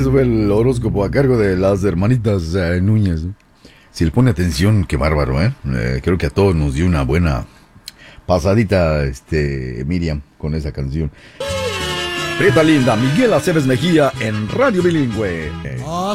eso fue el horóscopo a cargo de las hermanitas Núñez. Si le pone atención, qué bárbaro, ¿eh? Creo que a todos nos dio una buena pasadita, Miriam, con esa canción. Prieta Linda, Miguel Aceves Mejía en Radio Bilingüe.